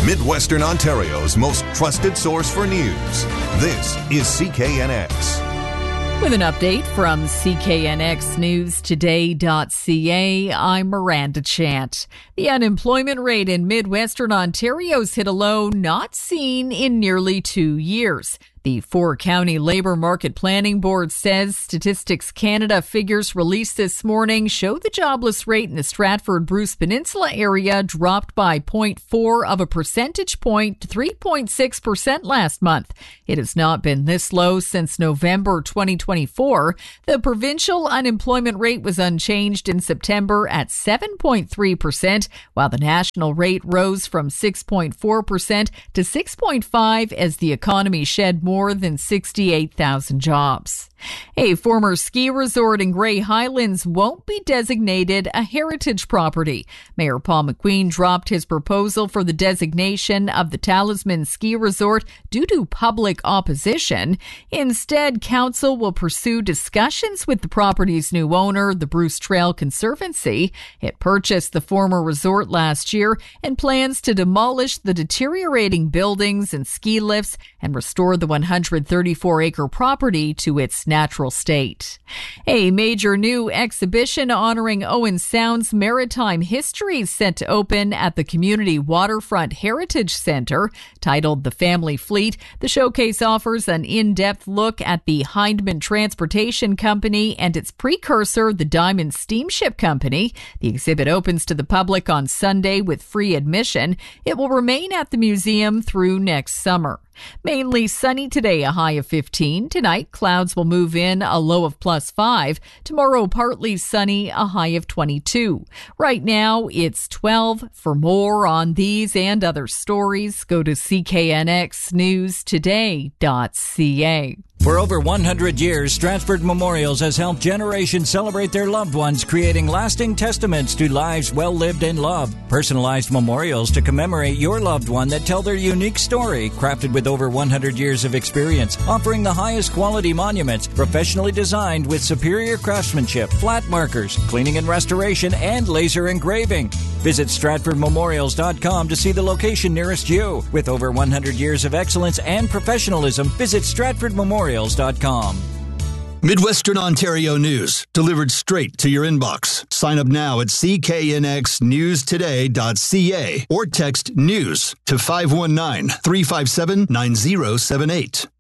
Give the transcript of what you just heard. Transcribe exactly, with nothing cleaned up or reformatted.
Midwestern Ontario's most trusted source for news. This is C K N X. With an update from C K N X News Today dot C A, I'm Miranda Chant. The unemployment rate in Midwestern Ontario's hit a low not seen in nearly two years. The four-county Labour Market Planning Board says Statistics Canada figures released this morning show the jobless rate in the Stratford-Bruce Peninsula area dropped by zero point four of a percentage point to three point six percent last month. It has not been this low since November twenty twenty-four. The provincial unemployment rate was unchanged in September at seven point three percent, while the national rate rose from six point four percent to six point five percent as the economy shed more more than sixty-eight thousand jobs. A former ski resort in Grey Highlands won't be designated a heritage property. Mayor Paul McQueen dropped his proposal for the designation of the Talisman Ski Resort due to public opposition. Instead, council will pursue discussions with the property's new owner, the Bruce Trail Conservancy. It purchased the former resort last year and plans to demolish the deteriorating buildings and ski lifts and restore the one hundred thirty-four acre property to its natural state. A major new exhibition honoring Owen Sound's maritime history is set to open at the Community Waterfront Heritage Centre. Titled The Family Fleet, the showcase offers an in-depth look at the Hindman Transportation Company and its precursor, the Diamond Steamship Company. The exhibit opens to the public on Sunday with free admission. It will remain at the museum through next summer. Mainly sunny today, a high of fifteen. Tonight, clouds will move in, a low of plus five. Tomorrow, partly sunny, a high of twenty-two. Right now, it's twelve. For more on these and other stories, go to C K N X News Today dot C A. For over one hundred years, Stratford Memorials has helped generations celebrate their loved ones, creating lasting testaments to lives well lived in love. Personalized memorials to commemorate your loved one that tell their unique story, crafted with over one hundred years of experience, offering the highest quality monuments, professionally designed with superior craftsmanship, flat markers, cleaning and restoration, and laser engraving. Visit Stratford Memorials dot com to see the location nearest you. With over one hundred years of excellence and professionalism, visit Stratford Memorials dot com. Midwestern Ontario news, delivered straight to your inbox. Sign up now at C K N X News Today dot C A or text NEWS to five one nine, three five seven, nine zero seven eight.